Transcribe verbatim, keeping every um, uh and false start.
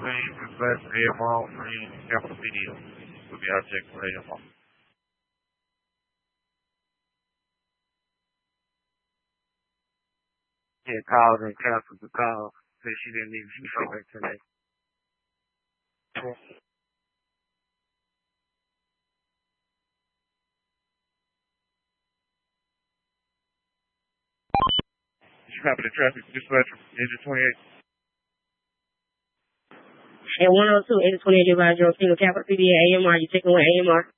Green, dispatch A M R, Green, Capital P D. Will be object for A M R. She had called and canceled the call. Said she didn't need to be back today. You copy the traffic dispatch from engine twenty-eight. At one oh two, engine twenty-eight, advise your single Capital P D A M R. You checking with A M R?